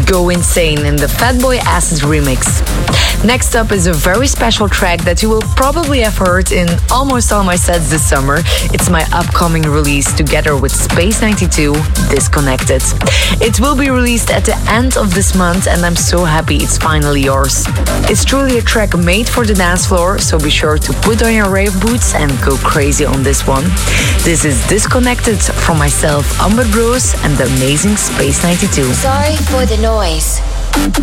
Go Insane in the Fatboy Acid remix. Next up is a very special track that you will probably have heard in almost all my sets this summer. It's my upcoming release together with Space 92, Disconnected. It will be released at the end of this month and I'm so happy it's finally yours. It's truly a track made for the dance floor, so be sure to put on your rave boots and go crazy on this one. This is Disconnected from myself, Amber Bros, and the amazing Space 92. Sorry for the noise.